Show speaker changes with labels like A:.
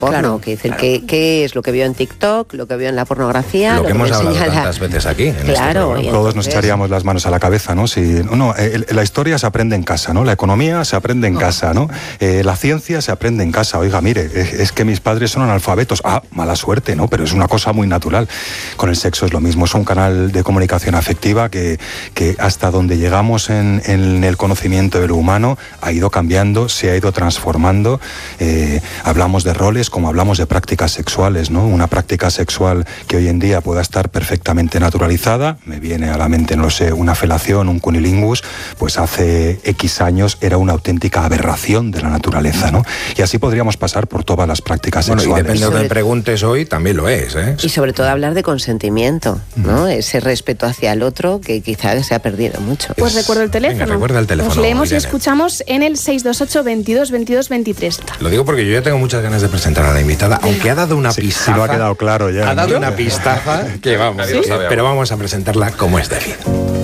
A: porno.
B: Claro, que decir, ¿qué es lo que vio en TikTok, lo que vio en la pornografía?
C: Lo que hemos hablado
B: enseña
C: tantas veces aquí.
B: Claro.
D: Todos nos echaríamos las manos a la cabeza, ¿no? La historia se aprende en casa, ¿no? La economía se aprende en casa, ¿no? La ciencia se aprende en casa. Oiga, mire, es que mis padres son analfabetos. Mala suerte, ¿no? Pero es una cosa muy natural. Con el sexo es lo mismo. Es un canal de comunicación afectiva que hasta donde llegamos en el conocimiento de lo humano ha ido cambiando, se ha ido transformando. Hablamos de roles como hablamos de prácticas sexuales, ¿no? Una práctica sexual que hoy en día pueda estar perfectamente naturalizada, me viene a la mente, no sé, una felación, un cunilingus, pues hace X años era una auténtica aberración de la naturaleza, ¿no? Y así podríamos pasar por todas las prácticas sexuales.
C: Y depende de lo que me preguntes hoy, también lo es, ¿eh?
B: Y sobre todo hablar de consentimiento, ¿no? Ese respeto hacia el otro que quizás se ha perdido mucho.
A: Pues recuerdo el teléfono.
C: Venga, recuerda el teléfono.
A: Nos leemos
C: Irene.
A: y escuchamos en el 628 22 22 23.
C: Lo digo porque yo ya tengo muchas ganas de presentar a la invitada, aunque ha dado una pistaza.
D: Sí, lo ha quedado claro ya.
C: Ha dado una pistaza que vamos.
E: Nadie lo sabe
C: Pero
E: aún.
C: vamos a presentarla como es debido.